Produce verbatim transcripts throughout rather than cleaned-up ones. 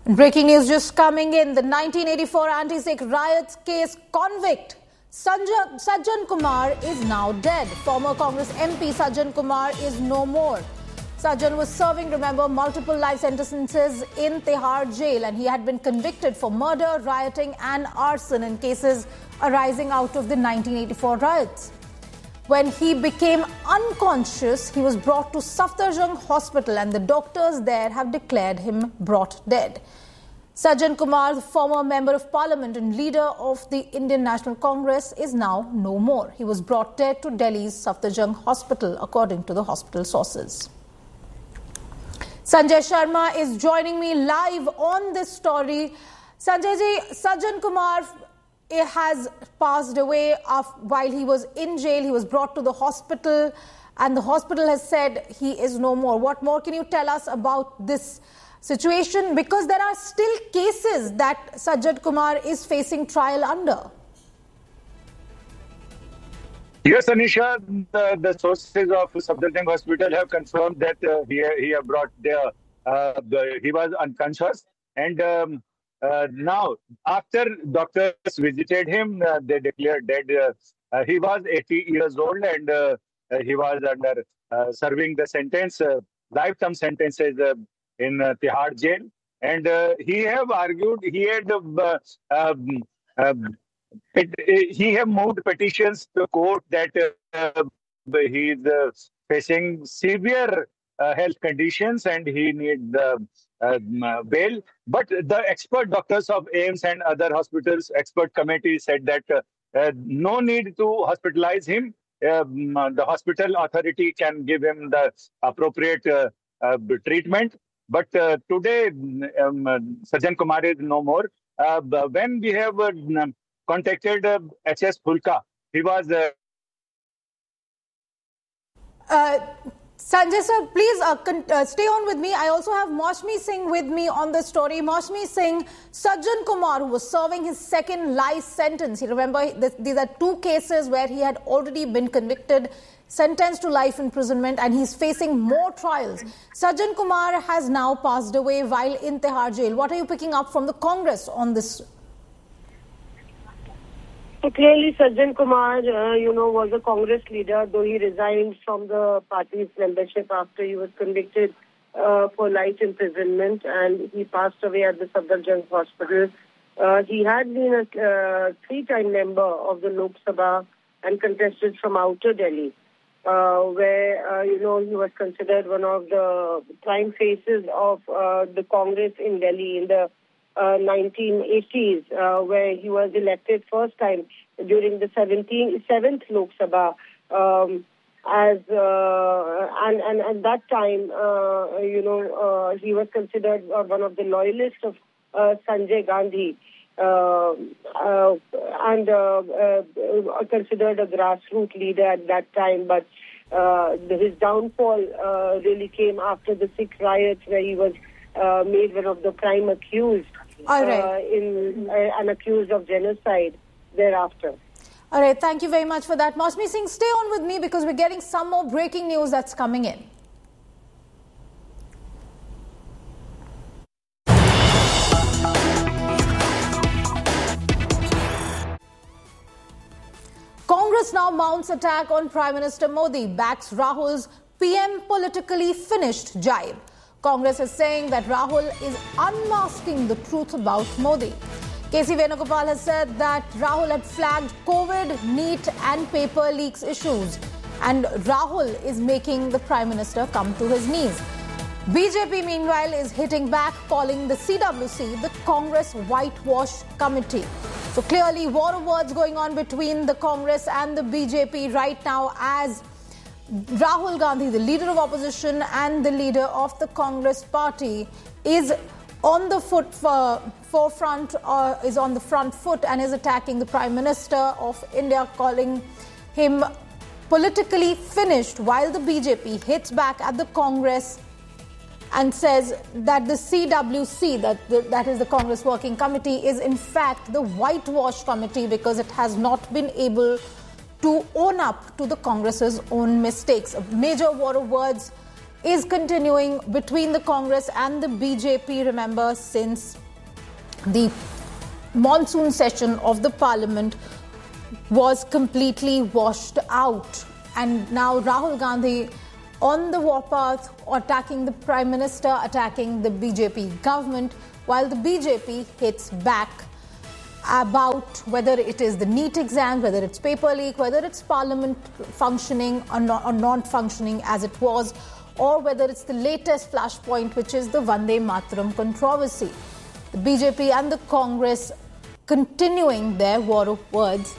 Breaking news just coming in. The nineteen eighty-four anti-Sikh riots case convict Sanjay, Sajjan Kumar is now dead. Former Congress M P Sajjan Kumar is no more. Sajjan was serving, remember, multiple life sentences in Tihar jail, and he had been convicted for murder, rioting and arson in cases arising out of the nineteen eighty-four riots. When he became unconscious, he was brought to Safdarjung Hospital, and the doctors there have declared him brought dead. Sajjan Kumar, the former Member of Parliament and leader of the Indian National Congress, is now no more. He was brought dead to Delhi's Safdarjung Hospital, according to the hospital sources. Sanjay Sharma is joining me live on this story. Sanjay ji, Sajjan Kumar has passed away while he was in jail. He was brought to the hospital, and the hospital has said he is no more. What more can you tell us about this situation? Because there are still cases that Sajjan Kumar is facing trial under. Yes, Anisha, the, the sources of Safdarjung Hospital have confirmed that uh, he, he have brought there. Uh, the, he was unconscious, and um, uh, now after doctors visited him, uh, they declared dead. Uh, uh, he was eighty years old, and uh, uh, he was under uh, serving the sentence, uh, lifetime sentences uh, in uh, Tihar jail, and uh, he have argued he had. Uh, um, um, It, it, he have moved petitions to court that uh, he is uh, facing severe uh, health conditions and he needs the uh, bail. But the expert doctors of A I M S and other hospitals, expert committee said that uh, uh, no need to hospitalize him. Um, the hospital authority can give him the appropriate uh, uh, treatment. But uh, today, um, Sajjan Kumar is no more. Uh, when we have uh, contacted uh, H S Phulka. He was... Uh... Uh, Sanjay sir, please uh, uh, stay on with me. I also have Maushmi Singh with me on the story. Maushmi Singh, Sajjan Kumar, who was serving his second life sentence. You remember, this, these are two cases where he had already been convicted, sentenced to life imprisonment, and he's facing more trials. Sajjan Kumar has now passed away while in Tihar jail. What are you picking up from the Congress on this? So clearly, Sajjan Kumar, uh, you know, was a Congress leader, though he resigned from the party's membership after he was convicted uh, for life imprisonment, and he passed away at the Safdarjung Hospital. Uh, he had been a uh, three-time member of the Lok Sabha and contested from Outer Delhi, uh, where, uh, you know, he was considered one of the prime faces of uh, the Congress in Delhi in the Uh, nineteen eighties, uh, where he was elected first time during the seventh Lok Sabha, um, as uh, and, and at that time, uh, you know, uh, he was considered uh, one of the loyalists of uh, Sanjay Gandhi, uh, uh, and uh, uh, considered a grassroots leader at that time. But uh, his downfall uh, really came after the Sikh riots, where he was uh, made one of the prime accused. All right. Uh, in uh, and accused of genocide thereafter. All right, thank you very much for that. Maushmi Singh, stay on with me because we're getting some more breaking news that's coming in. Congress now mounts attack on Prime Minister Modi, backs Rahul's P M politically finished jibe. Congress is saying that Rahul is unmasking the truth about Modi. K C Venugopal has said that Rahul had flagged COVID, NEET and paper leaks issues, and Rahul is making the Prime Minister come to his knees. B J P, meanwhile, is hitting back, calling the C W C the Congress Whitewash Committee. So clearly, war of words going on between the Congress and the B J P right now, as Rahul Gandhi, the leader of opposition and the leader of the Congress party, is on the foot for, forefront, or is on the front foot and is attacking the Prime Minister of India, calling him politically finished, while the B J P hits back at the Congress and says that the C W C, that, the, that is the Congress Working Committee, is in fact the whitewash committee because it has not been able to own up to the Congress's own mistakes. A major war of words is continuing between the Congress and the B J P, remember, since the monsoon session of the parliament was completely washed out. And now Rahul Gandhi on the warpath, attacking the Prime Minister, attacking the B J P government, while the B J P hits back about whether it is the NEET exam, whether it's paper leak, whether it's parliament functioning or not, or not functioning as it was, or whether it's the latest flashpoint, which is the Vande Mataram controversy. The B J P and the Congress continuing their war of words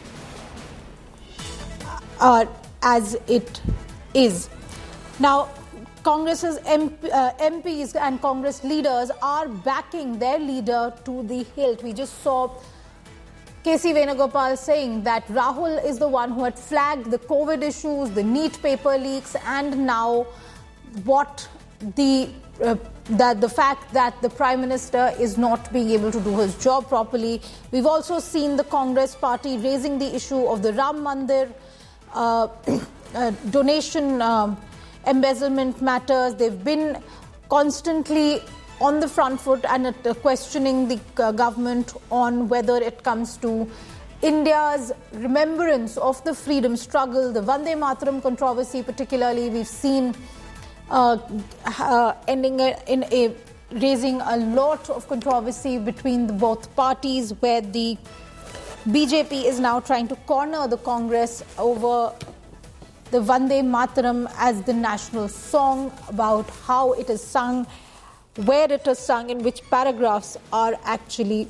uh, as it is. Now, Congress's M P, uh, M Ps and Congress leaders are backing their leader to the hilt. We just saw K C Venugopal saying that Rahul is the one who had flagged the COVID issues, the NEET paper leaks, and now what the uh, that the fact that the Prime Minister is not being able to do his job properly. We've also seen the Congress party raising the issue of the Ram Mandir uh, uh, donation uh, embezzlement matters. They've been constantly on the front foot and uh, questioning the uh, government on whether it comes to India's remembrance of the freedom struggle, the Vande Mataram controversy particularly. We've seen uh, uh, ending in a raising a lot of controversy between the both parties, where the B J P is now trying to corner the Congress over the Vande Mataram as the national song, about how it is sung, where it is sung, in which paragraphs are actually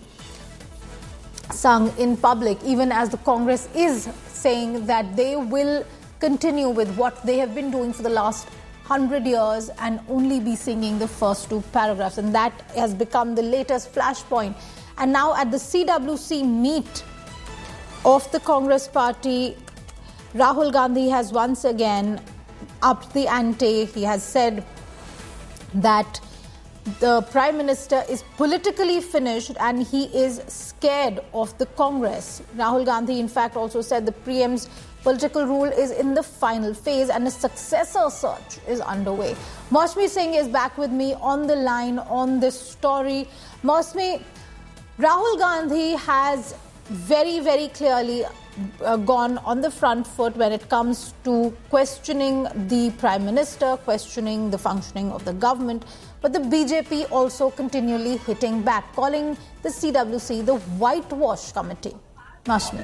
sung in public, even as the Congress is saying that they will continue with what they have been doing for the last hundred years and only be singing the first two paragraphs. And that has become the latest flashpoint. And now at the C W C meet of the Congress party, Rahul Gandhi has once again upped the ante. He has said that the Prime Minister is politically finished and he is scared of the Congress. Rahul Gandhi, in fact, also said the P M's political rule is in the final phase and a successor search is underway. Maushmi Singh is back with me on the line on this story. Maushmi, Rahul Gandhi has very, very clearly Uh, gone on the front foot when it comes to questioning the Prime Minister, questioning the functioning of the government. But the B J P also continually hitting back, calling the C W C the whitewash committee. Maushmi.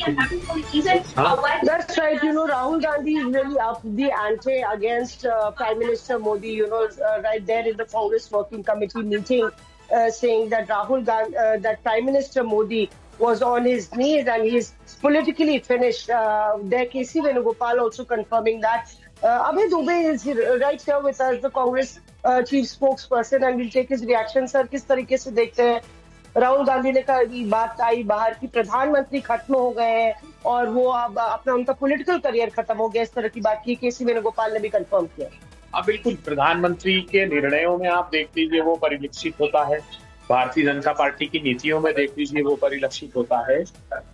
That's right. You know, Rahul Gandhi is really up the ante against uh, Prime Minister Modi, you know, uh, right there in the Congress Working Committee meeting, uh, saying that Rahul Gandhi, uh, that Prime Minister Modi was on his knees and he's politically finished. Uh, there, K C Venugopal also confirming that. Uh, Abhay Dubey is right here with us, the Congress uh, chief spokesperson, and we'll take his reaction. Sir, किस तरीके से देखते हैं? राहुल गांधी ने कहा कि बात आई बाहर की प्रधानमंत्री खत्म हो गए हैं और वो अब अपना उनका पॉलिटिकल करियर खत्म हो गया, इस तरह की बात की के सी वेणुगोपाल ने भी कंफर्म किया। हाँ, बिल्कुल। प्रधानमंत्री के निर्णयों में आप देख लीजिए वो परिलक्षित होता है, भारतीय जनता पार्टी की नीतियों में देख लीजिए वो परिलक्षित होता है।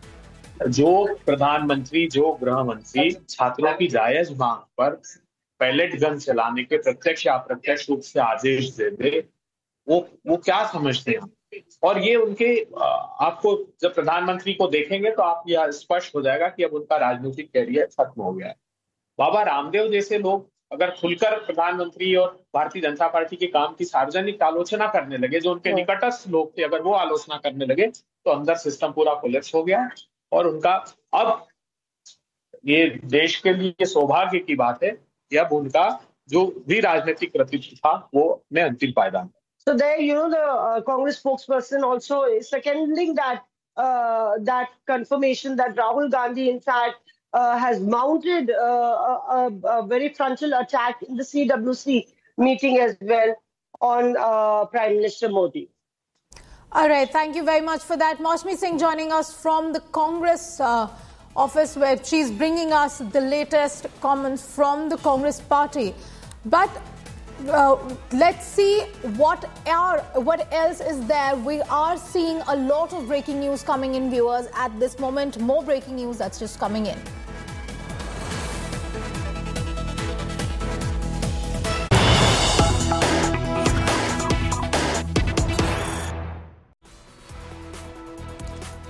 जो प्रधानमंत्री, जो गृह मंत्री छात्रों की जायज मांग पर पैलेट गन चलाने के प्रत्यक्ष या अप्रत्यक्ष रूप से आदेश दे दे, वो वो क्या समझते हैं? और ये उनके, आपको जब प्रधानमंत्री को देखेंगे तो आप यह स्पष्ट हो जाएगा कि अब उनका राजनीतिक कैरियर खत्म हो गया है। बाबा रामदेव जैसे लोग अगर खुलकर प्रधानमंत्री और भारतीय जनता पार्टी के काम की सार्वजनिक आलोचना करने लगे, जो उनके निकटस्थ लोग थे, अगर वो आलोचना करने लगे तो अंदर सिस्टम पूरा कोलैप्स हो गया और उनका अब ये देश के लिए सौभाग्य की बात है कि अब उनका जो भी राजनीतिक कृतित्व था वो में अंतिम पायदान। So there, you know, the uh, Congress spokesperson also is seconding that uh, that confirmation that Rahul Gandhi, in fact, Uh, has mounted uh, a, a very frontal attack in the C W C meeting as well on uh, Prime Minister Modi. All right, thank you very much for that. Maushmi Singh joining us from the Congress uh, office, where she's bringing us the latest comments from the Congress party. But uh, let's see what are what else is there. We are seeing a lot of breaking news coming in, viewers, at this moment. More breaking news that's just coming in.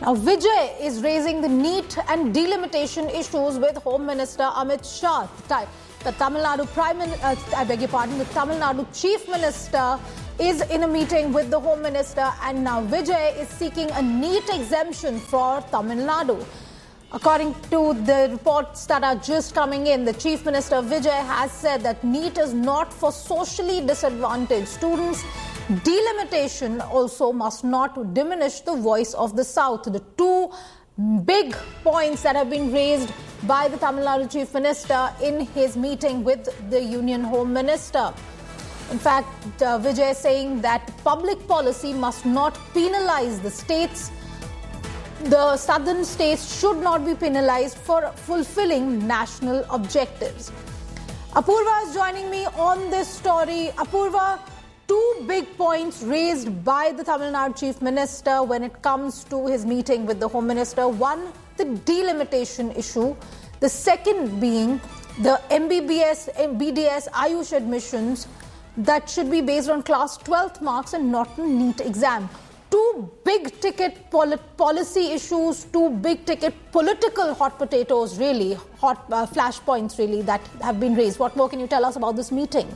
Now, Vijay is raising the NEET and delimitation issues with Home Minister Amit Shah. The Tamil Nadu Prime Minister, uh, I beg your pardon, the Tamil Nadu Chief Minister is in a meeting with the Home Minister, and now Vijay is seeking a NEET exemption for Tamil Nadu. According to the reports that are just coming in, the Chief Minister Vijay has said that NEET is not for socially disadvantaged students. Delimitation also must not diminish the voice of the South. The two big points that have been raised by the Tamil Nadu Chief Minister in his meeting with the Union Home Minister. In fact, uh, Vijay is saying that public policy must not penalize the states. The southern states should not be penalized for fulfilling national objectives. Apurva is joining me on this story. Apurva, two big points raised by the Tamil Nadu Chief Minister when it comes to his meeting with the Home Minister. One, the delimitation issue. The second being the M B B S, B D S, Ayush admissions that should be based on class twelfth marks and not a NEET exam. Two big ticket pol- policy issues, two big ticket political hot potatoes, really, hot uh, flashpoints, really, that have been raised. What more can you tell us about this meeting?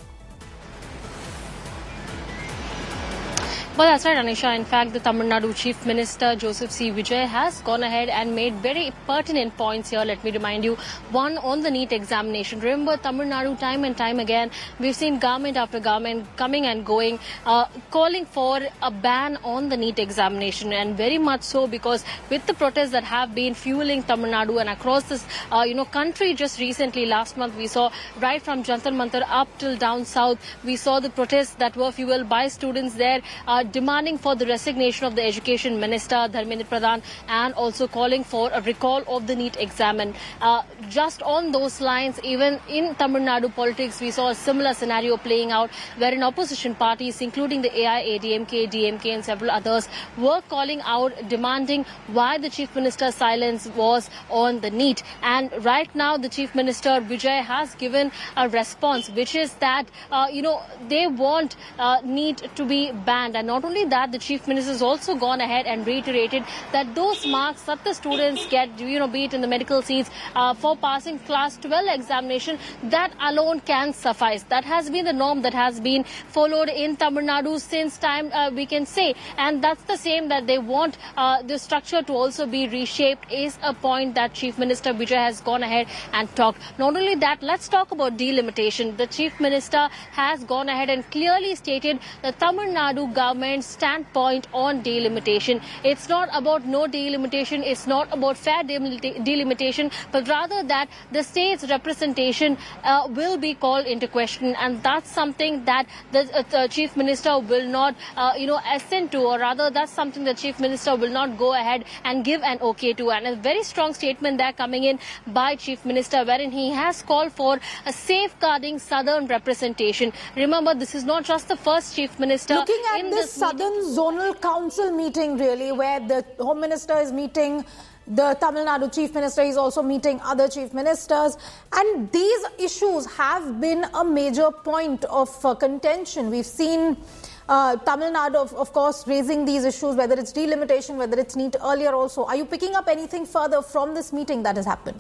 Well, that's right, Anisha. In fact, the Tamil Nadu Chief Minister, Joseph C. Vijay, has gone ahead and made very pertinent points here. Let me remind you. One, on the NEET examination. Remember, Tamil Nadu, time and time again, we've seen government after government coming and going, uh, calling for a ban on the NEET examination. And very much so because with the protests that have been fueling Tamil Nadu and across this, uh, you know, country just recently, last month, we saw right from Jantar Mantar up till down south, we saw the protests that were fueled by students there, uh, demanding for the resignation of the Education Minister, Dharmendra Pradhan, and also calling for a recall of the NEET exam. And uh, just on those lines, even in Tamil Nadu politics, we saw a similar scenario playing out wherein opposition parties, including the A I A D M K, D M K and several others, were calling out, demanding why the Chief Minister's silence was on the NEET. And right now, the Chief Minister, Vijay, has given a response, which is that, uh, you know, they want uh, NEET to be banned. And not only that, the Chief Minister has also gone ahead and reiterated that those marks that the students get, you know, be it in the medical seats uh, for passing class twelve examination, that alone can suffice. That has been the norm that has been followed in Tamil Nadu since time, uh, we can say. And that's the same that they want uh, the structure to also be reshaped is a point that Chief Minister Vijay has gone ahead and talked. Not only that, let's talk about delimitation. The Chief Minister has gone ahead and clearly stated the Tamil Nadu government's standpoint on delimitation. It's not about no delimitation, it's not about fair delimitation, but rather that the state's representation uh, will be called into question, and that's something that the, uh, the Chief Minister will not, uh, you know, assent to, or rather that's something the Chief Minister will not go ahead and give an okay to. And a very strong statement there coming in by Chief Minister, wherein he has called for a safeguarding southern representation. Remember, this is not just the first Chief Minister. Looking at in this this Southern Zonal Council meeting, really, where the Home Minister is meeting the Tamil Nadu Chief Minister, is also meeting other Chief Ministers, and these issues have been a major point of uh, contention. We've seen uh, Tamil Nadu, of, of course, raising these issues, whether it's delimitation, whether it's NEET earlier also. Are you picking up anything further from this meeting that has happened?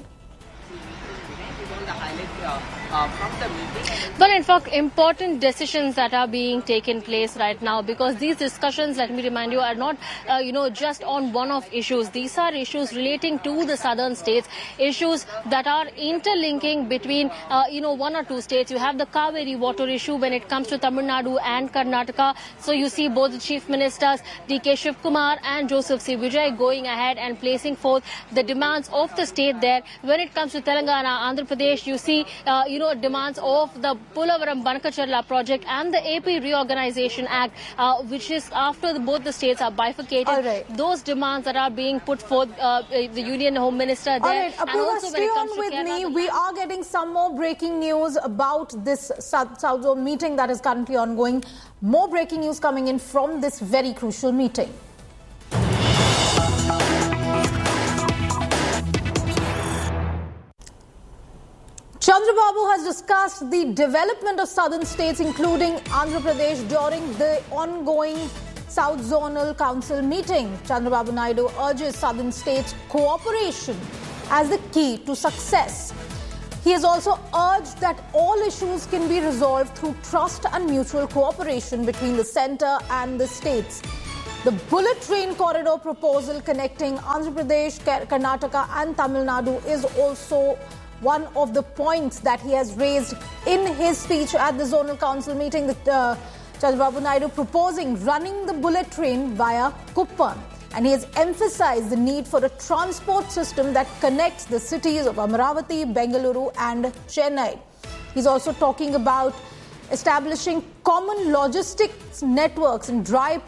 Uh, from the meeting. But in fact, important decisions that are being taken place right now, because these discussions, let me remind you, are not, uh, you know, just on one-off issues. These are issues relating to the southern states, issues that are interlinking between, uh, you know, one or two states. You have the Kaveri water issue when it comes to Tamil Nadu and Karnataka. So you see both the Chief Ministers, D K Shivkumar and Joseph C. Vijay, going ahead and placing forth the demands of the state there. When it comes to Telangana, Andhra Pradesh, you see, uh, you know, demands of the Polavaram Banakacharla project and the A P Reorganization Act, uh, which is after the, both the states are bifurcated. All right. Those demands that are being put forth, uh, the Union Home Minister there. All right, Apurva, and also stay when it comes on to with Kerala, me. We are getting some more breaking news about this South, South Zone meeting that is currently ongoing. More breaking news coming in from this very crucial meeting. Chandrababu has discussed the development of southern states, including Andhra Pradesh, during the ongoing South Zonal Council meeting. Chandrababu Naidu urges southern states cooperation as the key to success. He has also urged that all issues can be resolved through trust and mutual cooperation between the centre and the states. The bullet train corridor proposal connecting Andhra Pradesh, Karnataka and Tamil Nadu is also one of the points that he has raised in his speech at the Zonal Council meeting. That uh, Chandrababu Naidu proposing running the bullet train via Kuppam. And he has emphasized the need for a transport system that connects the cities of Amaravati, Bengaluru and Chennai. He's also talking about establishing common logistics networks in dry